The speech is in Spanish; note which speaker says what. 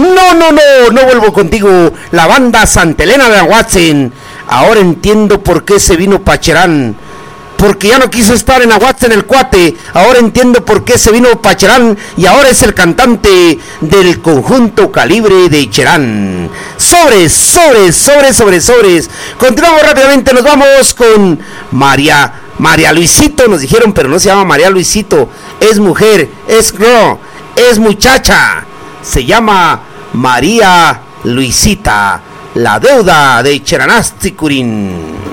Speaker 1: No vuelvo contigo. La banda Santa Elena de Aguatzen. Ahora entiendo por qué se vino Pacherán. Porque ya no quiso estar en Aguatzen el cuate. Ahora entiendo por qué se vino Pacherán. Y ahora es el cantante del conjunto Calibre de Cherán. Sobres. Continuamos rápidamente. Nos vamos con María Luisito. Nos dijeron, pero no se llama María Luisito. Es mujer, es girl, es muchacha. Se llama María Luisita. La deuda de Cheranásticurín.